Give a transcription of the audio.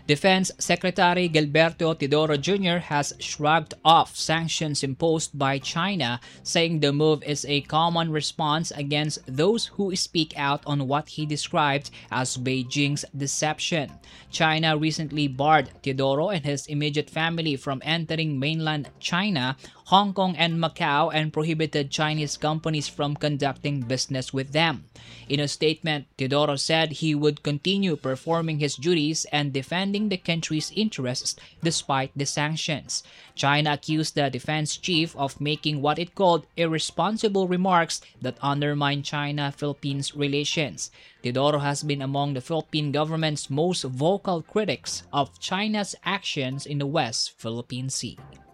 Defense Secretary Gilberto Teodoro Jr. has shrugged off sanctions imposed by China, saying the move is a common response against those who speak out on what he described as Beijing's deception. China recently barred Teodoro and his immediate family from entering mainland China, Hong Kong, and Macau, and prohibited Chinese companies from conducting business with them. In a statement, Teodoro said he would continue performing his duties and defending the country's interests despite the sanctions. China accused the defense chief of making what it called irresponsible remarks that undermine China-Philippines relations. Teodoro has been among the Philippine government's most vocal critics of China's actions in the West Philippine Sea.